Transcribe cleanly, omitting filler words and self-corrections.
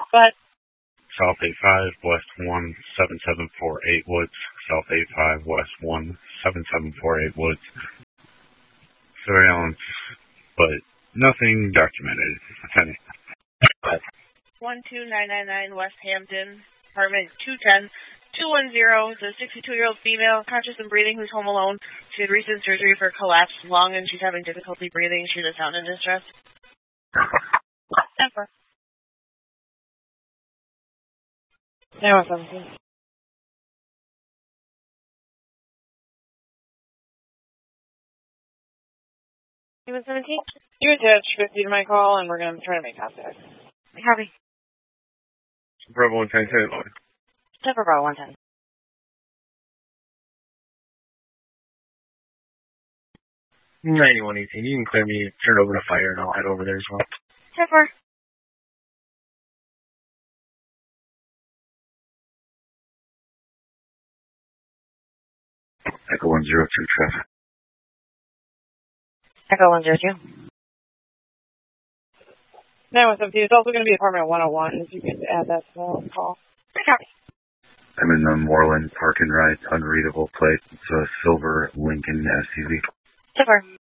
But South 85, West 17748 Woods. South 85, West 17748 Woods. Surveillance, but nothing documented. 12999 West Hampton, apartment 210. 210 is a 62-year-old female, conscious and breathing, who's home alone. She had recent surgery for a collapsed lung, and she's having difficulty breathing. She's a sound in distress. Never. Now 17. You was 17? You attach 50 to my call, and we're going to try to make contact. Harvey. Bravo 110. Denver Bravo 110. 9118. You can clear me, turn it over to fire, and I'll head over there as well. Denver. Echo 102 traffic. Echo 102. 9117. It's also going to be apartment 101, if you could add that to the call. I'm in the Moreland Park and Ride, unreadable plate. It's a silver Lincoln SUV. Denver.